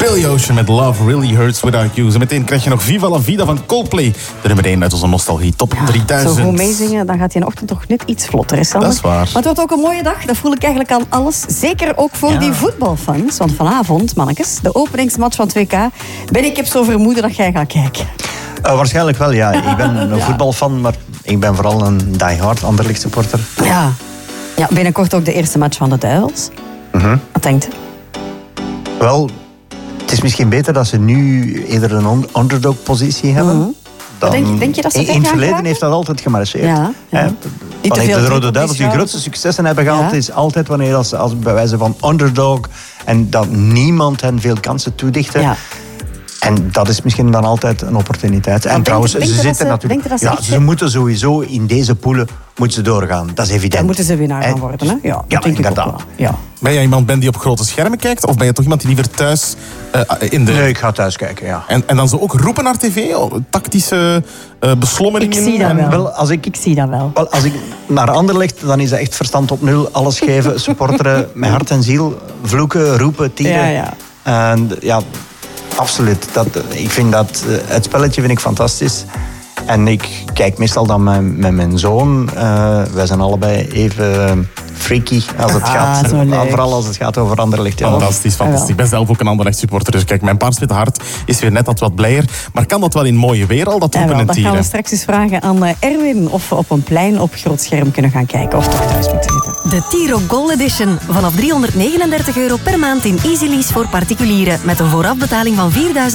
Billy Ocean met Love Really Hurts Without You. Zo meteen krijg je nog Viva la Vida van Coldplay. De nummer 1 uit onze nostalgie top 3000. Zo goed meezingen, dan gaat die ochtend toch net iets vlotter, hè, Sander? Dat is waar. Maar het wordt ook een mooie dag, dat voel ik eigenlijk aan alles. Zeker ook voor die voetbalfans. Want vanavond, mannetjes, de openingsmatch van 2K... ik heb zo vermoeden dat jij gaat kijken. Waarschijnlijk wel, ja. Ik ben een voetbalfan, maar ik ben vooral een diehard Anderlecht supporter. Ja, binnenkort ook de eerste match van de Duivels. Wat denkt u? Wel, het is misschien beter dat ze nu eerder een underdog-positie hebben. Denk je dat ze in het verleden heeft dat altijd gemarcheerd. Ja. Wanneer de Rode Duivels die grootste successen hebben gehad, is altijd wanneer als bij wijze van underdog en dat niemand hen veel kansen toedichtte. Ja. En dat is misschien dan altijd een opportuniteit. En trouwens, ze zitten natuurlijk... Ze moeten sowieso in deze poelen moeten ze doorgaan. Dat is evident. Dan moeten ze winnaar gaan worden, hè? Ja, dat denk ik ook wel. Ja. Ben jij iemand die op grote schermen kijkt? Of ben je toch iemand die liever thuis in de... Nee, ik ga thuis kijken, ja. En dan ze ook roepen naar tv? Tactische beslommeringen? Ik zie dat wel. Wel, ik zie dat wel. Als ik naar Anderlecht, dan is dat echt verstand op nul. Alles geven, supporteren, met hart en ziel. Vloeken, roepen, tieren. Ja. En absoluut. Ik vind het spelletje vind ik fantastisch. En ik kijk meestal dan met mijn zoon. Wij zijn allebei even freaky als het gaat. Vooral als het gaat over Anderlecht. Ja. Fantastisch. Ik ben zelf ook een Anderlecht supporter. Dus kijk, mijn paarswitte hart is weer net wat blijer. Maar kan dat wel in mooie weer al, dat roepen en tieren? Dat gaan we straks eens vragen aan Erwin of we op een plein op groot scherm kunnen gaan kijken. Of toch thuis moeten zitten. De Tiro Gold Edition. Vanaf €339 per maand in Easy Lease voor particulieren. Met een voorafbetaling van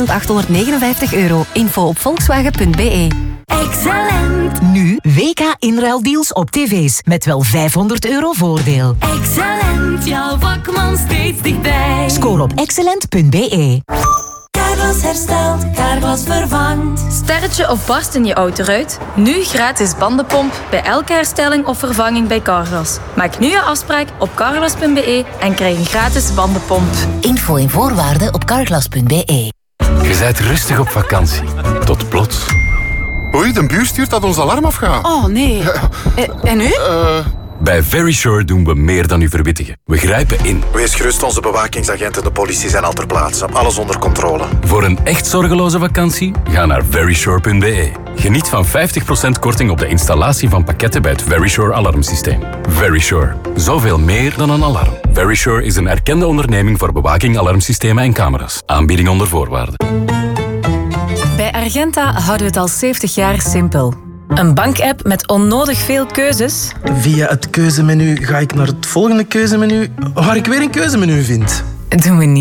€4.859. Info op volkswagen.be. Excellent. Nu WK inruildeals op tv's met wel €500 voordeel. Excellent, jouw vakman steeds dichtbij. Scoor op excellent.be. Carglass herstelt, Carglass vervangt. Sterretje of barst in je autoruit? Nu gratis bandenpomp bij elke herstelling of vervanging bij Carglass. Maak nu je afspraak op carglass.be en krijg een gratis bandenpomp. Info en voorwaarden op carglass.be. Je bent rustig op vakantie. Tot plots. Oei, de buur stuurt dat ons alarm afgaat. Oh, nee. En nu? Bij Verisure doen we meer dan u verwittigen. We grijpen in. Wees gerust, onze bewakingsagenten en de politie zijn al ter plaatse. Alles onder controle. Voor een echt zorgeloze vakantie, ga naar verisure.be. Geniet van 50% korting op de installatie van pakketten bij het Verisure alarmsysteem. Verisure. Zoveel meer dan een alarm. Verisure is een erkende onderneming voor bewaking, alarmsystemen en camera's. Aanbieding onder voorwaarden. Bij Argenta houden we het al 70 jaar simpel. Een bankapp met onnodig veel keuzes. Via het keuzemenu ga ik naar het volgende keuzemenu, waar ik weer een keuzemenu vind. Doen we niet.